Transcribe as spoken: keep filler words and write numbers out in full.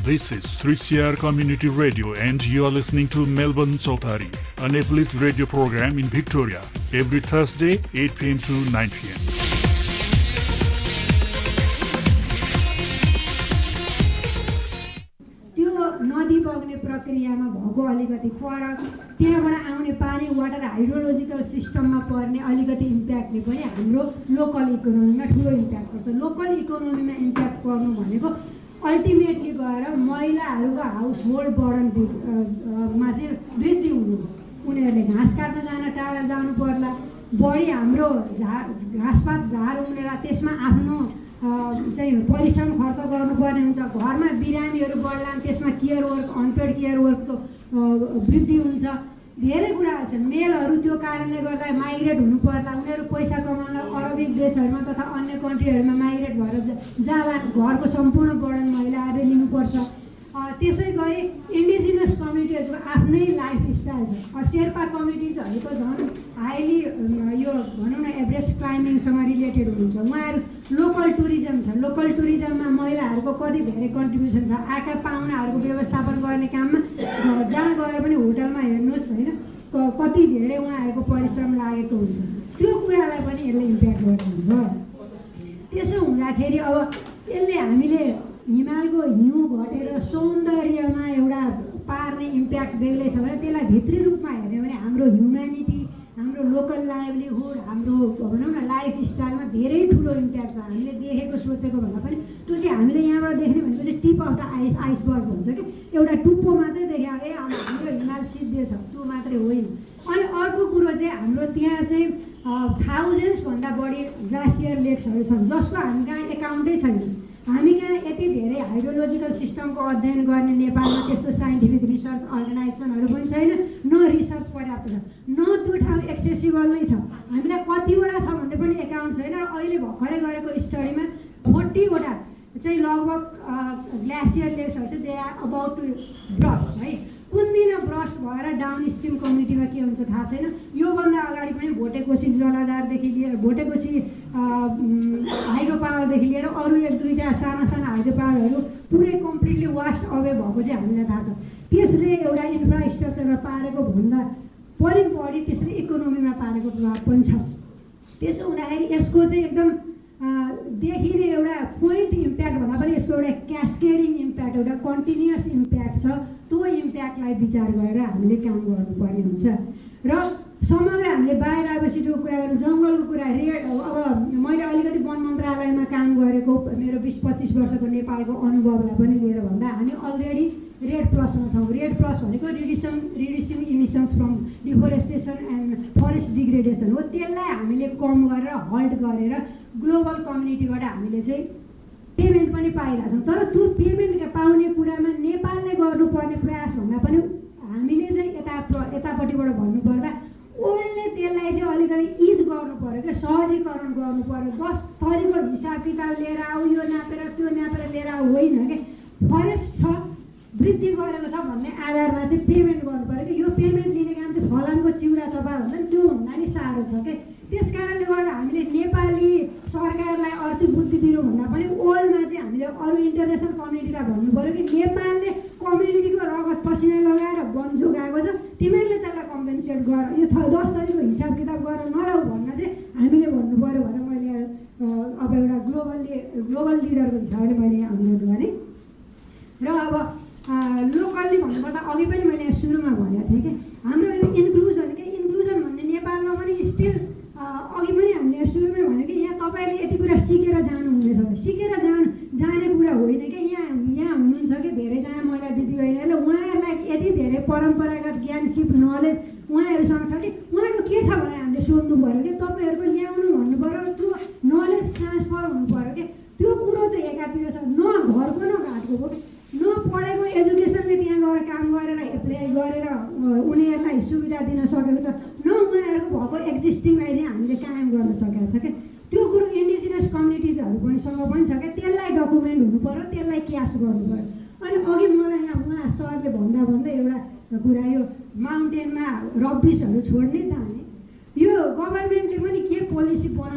This is three C R Community Radio and you are listening to Melbourne Chautari, an uplift radio program in Victoria, every Thursday, eight p m to nine p m नदी बग्ने प्रक्रियामा भएको अलिकति फरक, त्यहाँबाट आउने पानी water hydrological सिस्टममा पर्ने अलिकति इम्प्याक्टले पनि हाम्रो लोकल इकोनोमीमा ठुलो इम्प्याक्ट पर्छ। लोकल इकोनोमीमा इम्प्याक्ट पर्नु भनेको अल्टिमेटली गएर महिलाहरूको हाउस होल्ड बर्डनमा चाहिँ वृद्धि हुनु। उनीहरूले घाँस काट्न जान टाढा जानु पर्ला, बढी हाम्रो झा घाँसपात झार उम्रेर त्यसमा आफ्नो चाहिँ परिश्रम खर्च गर्नुपर्ने हुन्छ। घरमा बिरामीहरू बढ्लान्, त्यसमा केयर वर्क अनपेड केयर वर्कको वृद्धि हुन्छ। धेरै कुराहरू छन्। मेलहरू त्यो कारणले गर्दा माइग्रेट हुनु पर्ला, उनीहरू पैसा कमाउन अरबिक देशहरूमा तथा अन्य कन्ट्रीहरूमा माइग्रेट भएर जाला। घरको सम्पूर्ण बर्डन महिलाहरूले लिनुपर्छ। त्यसै गरी इन्डिजिनस कम्युनिटीहरूको आफ्नै लाइफ स्टाइल छ। शेर्पा कम्युनिटिजहरूको झन् हाइली यो भनौँ न एभरेस्ट क्लाइम्बिङसँग रिलेटेड हुनुहुन्छ। उहाँहरू लोकल टुरिज्म छ। लोकल टुरिज्ममा महिलाहरूको कति धेरै कन्ट्रिब्युसन छ। आएका पाहुनाहरूको व्यवस्थापन गर्ने काममा जहाँ गएर पनि होटलमा हेर्नुहोस् होइन, कति धेरै उहाँहरूको परिश्रम लागेको हुन्छ। त्यो कुरालाई पनि यसले इम्प्याक्ट गर्नुहुन्छ। त्यसो हुँदाखेरि अब यसले हामीले हिमालको हिउँ घटेर सौन्दर्यमा एउटा पार्ने इम्प्याक्ट बेग्लै छ भने त्यसलाई भित्री रूपमा हेर्यो भने हाम्रो ह्युम्यानिटी, हाम्रो लोकल लाइभलीहुड, हाम्रो भनौँ न लाइफ स्टाइलमा धेरै ठुलो इम्प्याक्ट छ। हामीले देखेको सोचेको भन्दा पनि त्यो चाहिँ हामीले यहाँबाट देख्ने भनेको चाहिँ tip of the ice iceberg भन्छ कि, एउटा टुप्पो मात्रै देख्यो ए हाम्रो हिमाल सिद्धे छ, त्यो मात्रै होइन। अनि अर्को कुरो चाहिँ हाम्रो त्यहाँ चाहिँ थाउजन्ड्सभन्दा बढी ग्लासियर लेक्सहरू छन् जसको हामी कहाँ एकाउन्टै छैन। हामी कहाँ यति धेरै हाइड्रोलोजिकल सिस्टमको अध्ययन गर्ने नेपालमा त्यस्तो साइन्टिफिक रिसर्च अर्गनाइजेसनहरू पनि छैन, न रिसर्च पर्याप्त छ, न त्यो ठाउँ एक्सेसिबल नै छ। हामीलाई कतिवटा छ भन्ने पनि एकाउन्ट छैन। र अहिले भर्खरै गरेको स्टडीमा फोर्टीवटा चाहिँ लगभग ग्लासियर लेक्सहरू चाहिँ they are about to burst है। कुन दिन ब्रस्ट भएर डाउन स्ट्रिम कम्युनिटीमा के हुन्छ थाहा छैन। योभन्दा अगाडि पनि भोटेकोसी जलाधारदेखि लिएर भोटेकोसी हाइड्रो पावरदेखि लिएर अरू एक दुईवटा साना साना हाइड्रो पावरहरू पुरै कम्प्लिटली वास्ट अवे भएको चाहिँ हामीलाई थाहा छ। त्यसले एउटा इन्फ्रास्ट्रक्चरमा पारेको भन्दा पनि बढी त्यसले इकोनोमीमा पारेको प्रभाव पनि छ। त्यसो हुँदाखेरि यसको चाहिँ एकदम देखिने एउटा पोइन्ट इम्प्याक्ट भन्दा पनि यसको एउटा क्यास्केडिङ इम्प्याक्ट, एउटा कन्टिन्युस इम्प्याक्ट छ। त्यो इम्प्याक्टलाई विचार गरेर हामीले काम गर्नुपर्ने हुन्छ। र समग्र हामीले बायोडाइभर्सिटीको कुरा गर्नु, जङ्गलको कुरा, रेड अब मैले अलिकति वन मन्त्रालयमा काम गरेको मेरो बिस पच्चिस वर्षको नेपालको अनुभवलाई पनि लिएर भन्दा हामी अलरेडी रेड प्लसमा छौँ। रेड प्लस भनेको रिड्युसन reducing emissions from deforestation and forest degradation हो। त्यसलाई हामीले कम गरेर हल्ट गरेर ग्लोबल कम्युनिटीबाट हामीले चाहिँ पेमेन्ट पनि पाइरहेको छौँ। तर त्यो पेमेन्ट पाउने कुरामा नेपालले गर्नुपर्ने प्रयास भन्दा पनि हामीले चाहिँ यता यतापट्टिबाट भन्नुपर्दा ओल्डले त्यसलाई चाहिँ अलिकति इज गर्नु पऱ्यो क्या, सहजीकरण गर्नु पऱ्यो। दस थरीको हिसाब किताब लिएर आऊ, यो नापेर त्यो नापेर लिएर आऊ होइन क्या। फरेस्ट छ, वृद्धि गरेको छ भन्ने आधारमा चाहिँ पेमेन्ट गर्नु पऱ्यो कि। यो पेमेन्ट लिने काम चाहिँ फलामको चिउरा चपा भन्छ नि, त्यो भन्दा नि साह्रो छ क्या। त्यस कारणले गर्दा हामीले नेपाली सरकारलाई अर्थी बुद्धि दिनुभन्दा पनि ओल्डमा चाहिँ हामीले अरू इन्टरनेसनल कम्युनिटीलाई भन्नु पऱ्यो कि नेपालले कम्युनिटीको रगत पसिना लगाएर वन जोगाएको छ, तिमीहरूले त्यसलाई कम्पेन्सेट गर, यो थ दस थरीको हिसाब किताब गरेर नलाऊ भन्न चाहिँ हामीले भन्नु पऱ्यो भनेर मैले अब एउटा ग्लोबली ग्लोबल लिडरको हिसाबले मैले यहाँ अनुरोध गरेँ। र अब लोकल्ली भन्नुपर्दा अघि पनि मैले यहाँ सुरुमा भनेको थिएँ कि हाम्रो यो इन्क्लुजन के इन्क्लुजन भन्ने नेपालमा पनि स्टिल अघि पनि हामीले सुरुमै भन्यो कि यहाँ तपाईँहरूले यति कुरा सिकेर जानुहुनेछ, सिकेर जानु जाने कुरा होइन क्या। यहाँ यहाँ हुनुहुन्छ कि धेरैजना महिला दिदीबहिनीहरूले उहाँहरूलाई यति धेरै परम्परागत ज्ञान सिप नलेज उहाँहरूसँग छ कि उहाँको के छ भने हामीले सोध्नु पऱ्यो कि तपाईँहरूको ल्याउनु भन्नु पऱ्यो, त्यो नलेज ट्रान्सफर हुनु पऱ्यो कि। त्यो कुरो चाहिँ एकातिर छ, न घरको न घाटको, न पढेको एजुकेसनले त्यहाँ गएर काम गरेर एप्लाई गरेर उनीहरूलाई सुविधा दिन सकेको छ, न उहाँहरूको भएको एक्जिस्टिङलाई चाहिँ हामीले कायम गर्न सकेको छ क्या। त्यो कुरो इन्डिजिनस कम्युनिटिजहरू पनि सँग पनि छ क्या। त्यसलाई डकुमेन्ट हुनु पऱ्यो, त्यसलाई क्यास गर्नु पऱ्यो। अनि अघि मलाई यहाँ उहाँ सरले भन्दा भन्दै एउटा कुरा, यो माउन्टेनमा रब्बिसहरू छोड्ने जाने, यो गभर्मेन्टले पनि के पोलिसी बनाउनु